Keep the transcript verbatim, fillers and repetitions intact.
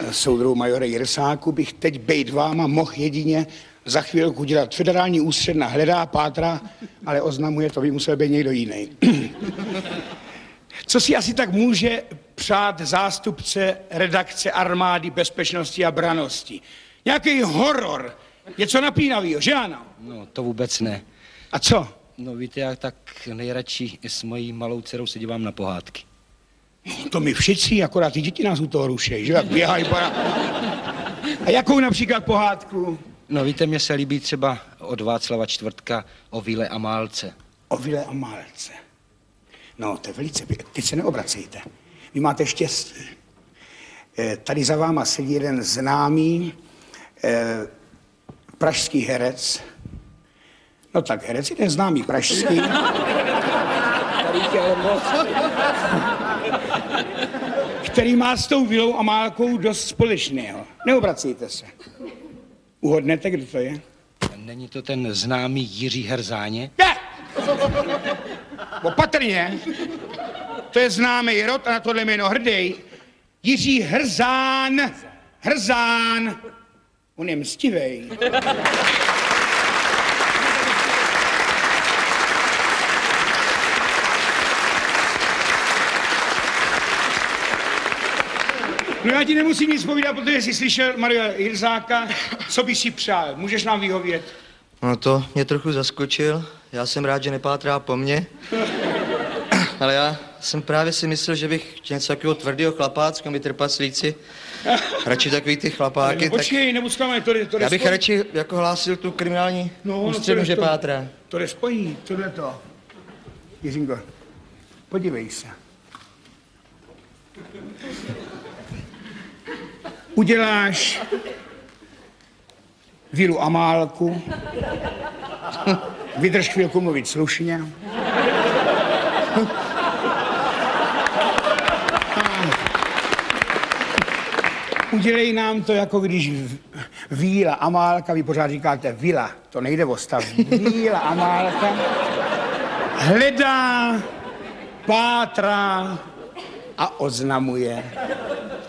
soudruhu majore Jirsáku, bych teď bejt váma mohl jedině za chvílku dělat. Federální ústředna hledá, pátra, ale oznamuje, to by musel být někdo jiný. Co si asi tak může přát zástupce redakce armády bezpečnosti a brannosti? Nějaký horor, něco napínavýho, že ano? No, to vůbec ne. A co? No víte, já tak nejradši s mojí malou dcerou se dívám na pohádky. No, to my všichni, akorát ty děti nás u toho rušejí, že? Jak běhají para... A jakou například pohádku? No víte, mně se líbí třeba od Václava Čtvrtka o Vile a Málce. O Vile a Málce. No, to je velice... Teď se neobracejte. Vy máte štěstí. E, tady za váma sedí jeden známý e, pražský herec. No tak herec, jeden známý pražský. Který má s tou Vilou a Málkou dost společného. Neobracejte se. Uhodnete, kdo to je? Není to ten známý Jiří Herzáně? Ne! Opatrně. To je známý rod a na tohle jméno hrdý. Jiří Hrzán. Hrzán. On je mstivej. No já ti nemusím nic povídat, protože jsi slyšel Maria Jirzáka, co by si přál. Můžeš nám vyhovět? No to mě trochu zaskočil. Já jsem rád, že nepátrá po mně. Ale já jsem právě si myslel, že bych chtěl něco takového tvrdého chlapácka, mi trpaslíci. Radši takový ty chlapáky. No, počkej, tak... nebuď zklamaný, to jde, to jde Já bych spojit. radši jako hlásil tu kriminální no, ústřednu, no, že to, pátrá. To jde spojí, tohle to. Jiřinko, podívej se. Uděláš Vilu a Málku, vydrž chvilku mluvit slušně. Udělej nám to, jako když Víla a Málka, vy pořád říkáte Vila, to nejde o stav. Víla a Málka hledá, pátrá a oznamuje.